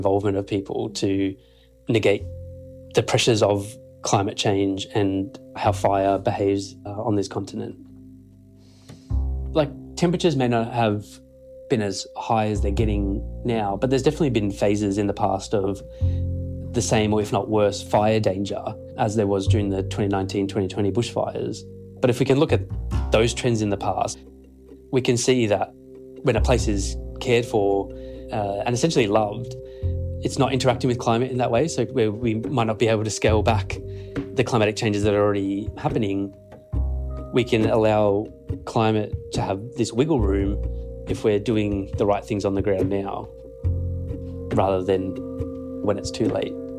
involvement of people to negate the pressures of climate change and how fire behaves on this continent. Like, temperatures may not have been as high as they're getting now, but there's definitely been phases in the past of the same, or if not worse, fire danger as there was during the 2019-2020 bushfires. But if we can look at those trends in the past, we can see that when a place is cared for and essentially loved, it's not interacting with climate in that way. So where we might not be able to scale back the climatic changes that are already happening, we can allow climate to have this wiggle room if we're doing the right things on the ground now, rather than when it's too late.